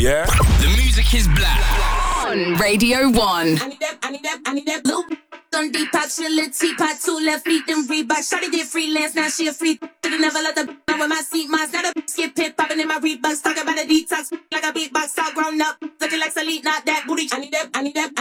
Yeah? The music is black. On Radio 1. I need that blue. On Depop, she a little teapot, 2 left feet, then Reebok. Shawty did freelance, now she a free. Should've never let the know with my seat mods. Now the skip pit popping in my Reeboks. Talking about a detox, like a beatbox, all grown up. Looking like Salute, not that booty. I need that.